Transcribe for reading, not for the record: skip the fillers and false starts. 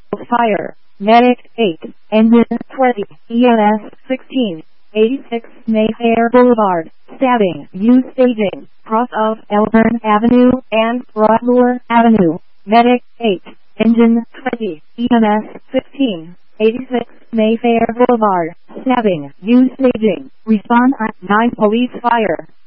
Fire. Medic 8. Engine 20. EMS 16. 86 Mayfair Boulevard. Stabbing. Use staging. Cross of Elburn Avenue and Broadmoor Avenue. Medic 8. Engine 20. EMS 15. 86 Mayfair Boulevard. Stabbing. Use staging. Respond at 9 Police Fire.